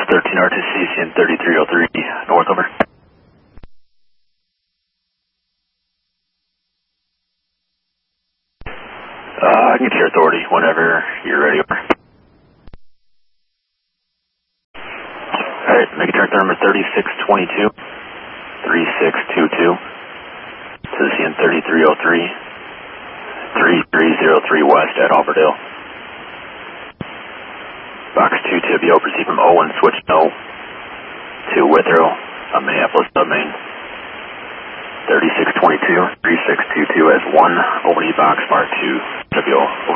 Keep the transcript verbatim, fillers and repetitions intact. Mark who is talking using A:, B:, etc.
A: thirteen R T C, C N thirty-three oh three, north, over. Uh, I can get your authority whenever you're ready, over. Alright, make a turn number thirty-six twenty-two, thirty-six twenty-two, to the C N thirty-three oh three, thirty-three oh three west at Alberdale. Box two Tibio, proceed from Owen, switch no to Withrow on Minneapolis submain. thirty-six twenty-two, thirty-six twenty-two as one, Albany box, mark two Tibio, over.